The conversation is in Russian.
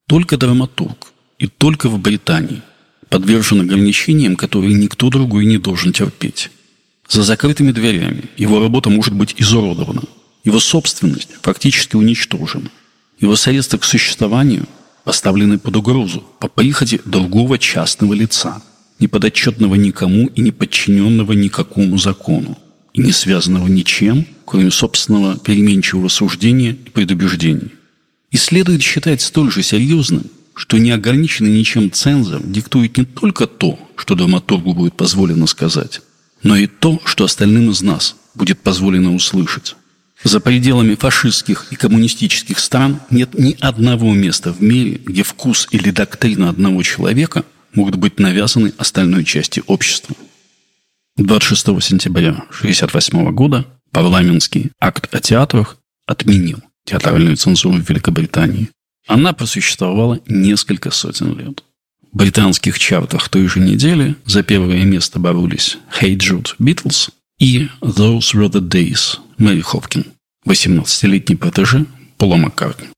Только драматург и только в Британии подвержен ограничениям, которые никто другой не должен терпеть. За закрытыми дверями его работа может быть изуродована, его собственность фактически уничтожена, его средства к существованию поставлены под угрозу по прихоти другого частного лица, не подотчетного никому и не подчиненного никакому закону, и не связанного ничем, кроме собственного переменчивого суждения и предубеждений. И следует считать столь же серьезным, что неограниченный ничем цензор диктует не только то, что драматургу будет позволено сказать, но и то, что остальным из нас будет позволено услышать. За пределами фашистских и коммунистических стран нет ни одного места в мире, где вкус или доктрина одного человека могут быть навязаны остальной части общества. 26 сентября 1968 года парламентский акт о театрах отменил театральную цензуру в Великобритании. Она просуществовала несколько сотен лет. В британских чартах той же недели за первое место боролись «Hey Jude» Beatles и «Those Were the Days» Мэри Хопкин, 18-летний протеже Пола Маккартни.